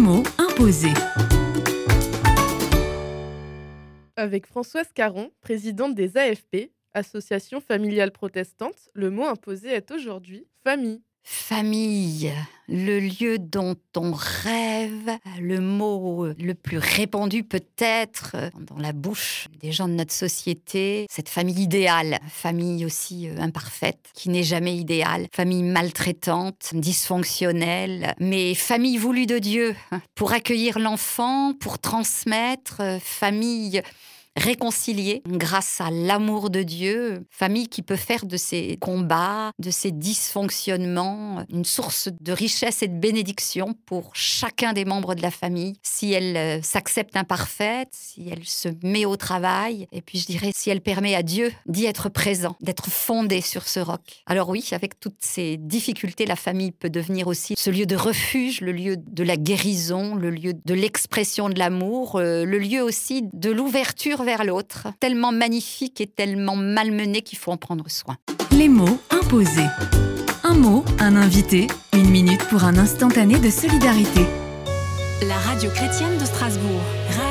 mots imposés. Avec Françoise Caron, présidente des AFP, Association familiale protestante, le mot imposé est aujourd'hui famille. Famille, le lieu dont on rêve, le mot le plus répandu peut-être dans la bouche des gens de notre société, cette famille idéale, famille aussi imparfaite, qui n'est jamais idéale, famille maltraitante, dysfonctionnelle, mais famille voulue de Dieu, pour accueillir l'enfant, pour transmettre, famille réconciliée grâce à l'amour de Dieu, famille qui peut faire de ses combats, de ses dysfonctionnements, une source de richesse et de bénédiction pour chacun des membres de la famille, si elle s'accepte imparfaite, si elle se met au travail, et puis je dirais si elle permet à Dieu d'y être présent, d'être fondée sur ce roc. Alors oui, avec toutes ces difficultés, la famille peut devenir aussi ce lieu de refuge, le lieu de la guérison, le lieu de l'expression de l'amour, le lieu aussi de l'ouverture vers l'autre, tellement magnifique et tellement malmené qu'il faut en prendre soin. Les mots imposés. Un mot, un invité, 1 minute pour un instantané de solidarité. La radio chrétienne de Strasbourg.